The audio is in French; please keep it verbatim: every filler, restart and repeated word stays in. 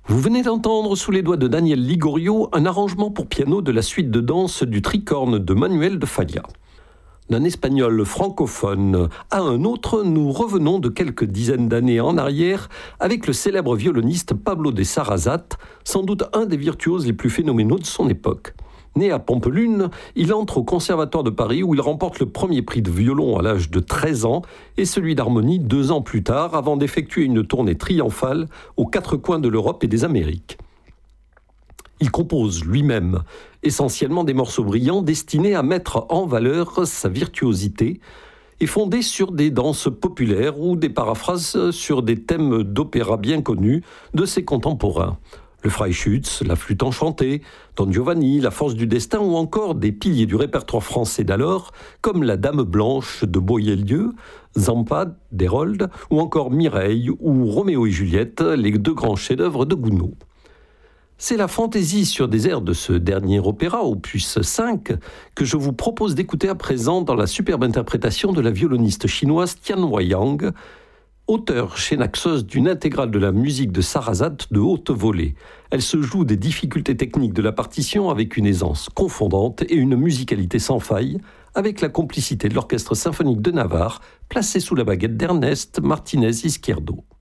Vous venez d'entendre sous les doigts de Daniel Ligorio un arrangement pour piano de la suite de danse du tricorne de Manuel de Falla. D'un espagnol francophone à un autre, nous revenons de quelques dizaines d'années en arrière avec le célèbre violoniste Pablo de Sarasate, sans doute un des virtuoses les plus phénoménaux de son époque. Né à Pampelune, il entre au Conservatoire de Paris où il remporte le premier prix de violon à l'âge de treize ans et celui d'harmonie deux ans plus tard avant d'effectuer une tournée triomphale aux quatre coins de l'Europe et des Amériques. Il compose lui-même essentiellement des morceaux brillants destinés à mettre en valeur sa virtuosité et fondés sur des danses populaires ou des paraphrases sur des thèmes d'opéra bien connus de ses contemporains. Le Freischütz, la flûte enchantée, Don Giovanni, la force du destin ou encore des piliers du répertoire français d'alors comme la Dame Blanche de Boieldieu, Zampa d'Hérold ou encore Mireille ou Roméo et Juliette, les deux grands chefs-d'œuvre de Gounod. C'est la fantaisie sur des airs de ce dernier opéra, opus cinq, que je vous propose d'écouter à présent dans la superbe interprétation de la violoniste chinoise Tian Weiyang, auteur chez Naxos d'une intégrale de la musique de Sarasate de haute volée. Elle se joue des difficultés techniques de la partition avec une aisance confondante et une musicalité sans faille, avec la complicité de l'Orchestre symphonique de Navarre, placé sous la baguette d'Ernest Martinez Izquierdo.